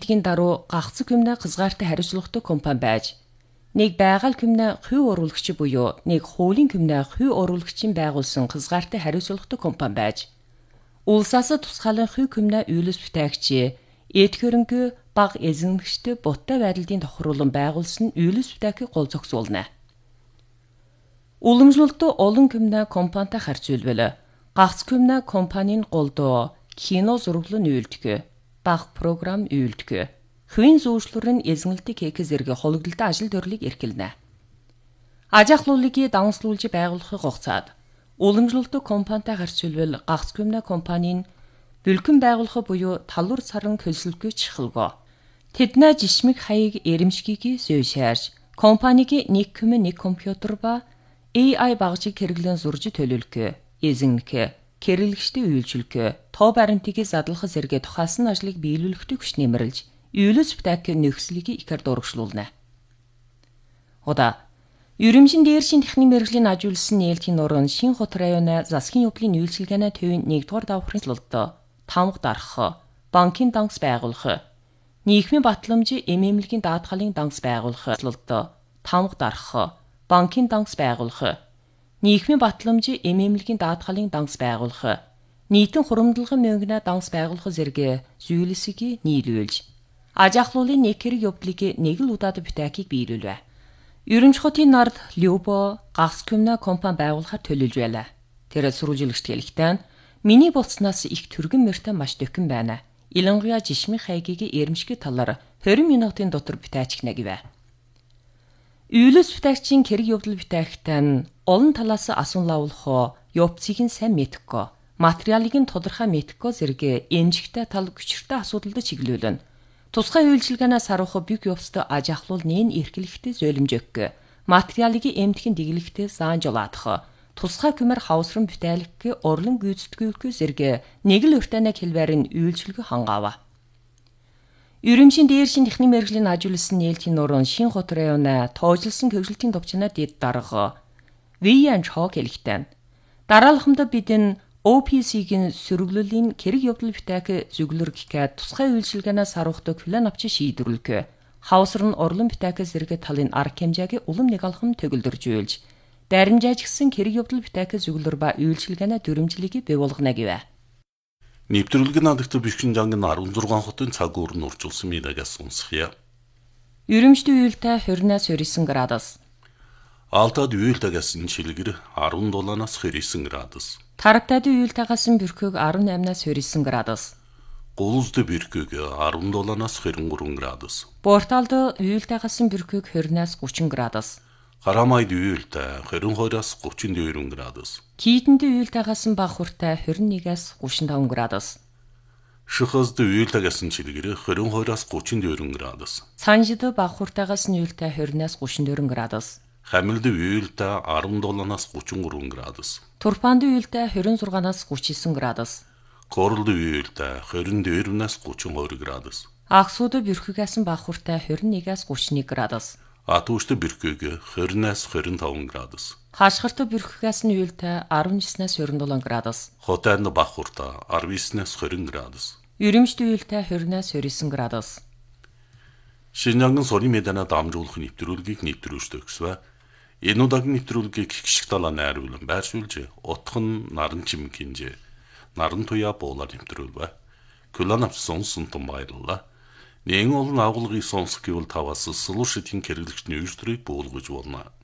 эдийн даруй гагцэг юмнаа хязгаартай хариуцлагатай компани байж нэг байгаль хүмнээ хувь оруулагч буюу нэг хуулийн хүмнээ хувь оруулагчийн байгуулсан хязгаартай хариуцлагатай компани байж улсаас тусгаалan хувь хүмнээ үйлс бүтээгч эд хөрөнгө баг эзэмшигчтэй буттай байдлын тохируулан байгуулсан үйлс бүтээх гол зохицуулна. Уламжлалт олон хүмнээ компанитай харьцуулбал гагцэг хүмнээ компанийн голдоо кино зураглан үйлдэх, баг програм үйлдэх, хувийн зөвшлөрөн эзэмлэлтийг хийх зэрэг хологдолтой ажил төрлийг эрхэлнэ. Аж ахлуулыг давамслуулж байгуулахыг хугацаад уламжлалт компанитай харьцуулбал гагцэг хүмнээ компанийн бүлгэн байгуулах буюу талвар саран хөлсөлгөө чухалгоо. Тэднээ жишмэг хаяг эрэмшгийг зөөшаарж компаниг нэг хүм нэг компьютер ба AI багжиг хэрэглэн зурж төлөвлөх, эзэмнэх, хэрэглэгчтэй үйлчилгэх, тоо баримтыг задлах зэрэг тухайлсан ажлыг биелүүлэхдээ хүч нэмэрлж, үйлс бүтээх нөхцөлийг ихээр дурагшлуулна. Ерөнхий дээршин техник мэргэжлийн ажиулсан нээлтийн нуруунд Шинхут районы засгийн явдлын үйлчилгээний төвийн 1-р давхрын цэцлэлд тамга дарах, банкын данс байгуулах, нийгмийн батламж эмэмлэгийн даатгалын данс байгуулах цэцлэлд тамга дарах, банкын данс байгуулах, нийгмийн батламж эмэмлэгийн даатгалын данс байгуулах, нийтэн хуримдлагын мөнгөний данс байгуулах зэрэг зүйлсийг нийлүүлж, аж ахлуулын нэг хэрэг явдлыг нэг л удаад бүтэхийг биелүүлвэ. Ерөнхийдийн нард Любо гагцэг хүмнээ компани байгуулахаар төлөвлөж байлаа. Тэр сурвалжлагчд хэлэхдээ миний болцноос их түргэн мөртөө маш дөхөн байна. Илангуяа жишмийн хаягийг эрэмшгэ талаар 20 минутын дотор бүтээчихнэ гэвэ. Үйлс бүтээгчийн хэрэг явдал бүтээхтэй нь олон талаас асуун лавлах, явцыг нь сайн мэдэхгүй, материалыг нь тодорхой мэдэхгүй зэрэг эмжигтэй тал хүчиртэй асуудалд чиглүүлнэ. Тусгай үйлчилгээнээс харуулах бүх явцад аж ахлуул нээн эрхлэхтэй зөөлөмж өгөх, материалыг эмтгэн дэглэхтэй заан жолоодох, тусгай хүмээр хавсран бүтээлэх, урлан гүйцэтгүүлэх зэрэг нэг л өртөнөг хэлбэрийн үйлчилгээ хангаава. Ерөнхий дээршин техник мэргэжлийн ажиулсан нээлтийн нуруунд Шинхут районы тоожлсон хөгжилтийн төвчнөө дэд дарга Виан Чок хэлэхдээ дараалхамд бидэн OPC-гийн сөрөглөлийн хэрэг явдал бүтээх зөвлөр гэхэд тусгай үйлчилгээнээс харуулдаг план авч шийдвэрлэх, хавсар нь урлан бүтээх зэрэг талын арга хэмжээг улам нэг алхам төгөлдөржүүлж, даримжаажгсан хэрэг явдал бүтээх зөвлөр ба үйлчилгээний дүрмжлэгийг бий болгоно гэвэ. Нэвтрүүлгийн надагт бишгэн жангийн 16 хотын цаг уурн уржуулсан мэдаагаас сонсхийа. Ерөнхий үеэлтэй 20-29 градус. Алтад үеэлтэйгээс шилгэр 17-аас 29 градус. Тарагтад үеэлтэйгээс бөрхөг 18-29 градус. Гулзд бөрхөг 17-аас 23 градус. Порталд үеэлтэйгээс бөрхөг 20-аас 30 градус. Харамайд үеэлтэй 22-аас 32 градус. Кийтэнд үеэлтэйгээс бага хүртэй 21-аас 35 градус. Шихазд үеэлтэйгээс шилгэр 22-аас 34 градус. Цанжид бага хүртэйгээс үеэлтэй 20-аас 34 градус. Хамилд үеэлтэй 17-аас 33 градус. Турпанд үеэлтэй 26-аас 39 градус. Королд үеэлтэй 22-аас 32 градус. Аксууд бөрхөгээс бага хүртэй 21-аас 31 градус. Атуушд бөрхөг 20-аас 25 градус. Хашгирт бөрхөгээс үеэлтэй 19-аас 27 градус. Хотойн бага хүртэй 19-аас 20 градус. Ерөнхий үеэлтэй 20-аас 29 градус. Шинжанган сорын медана дамжуулах нэвтрүүлгийг нэвтрүүлж төгсвэ. Энэ удаагийн нэвтрүүлгийг гიშг талаа найруулан байршуулж, утх нь наран чим гинж, наран туяа буулаар нэвтрүүлвэ. Күлэн авч сонсон том баярлалаа. Нэгэн олон агуулгыг сонсох гэвэл таваас сулууршидхийн хэрэглэгчний үйлчлэрийг буулгаж болно.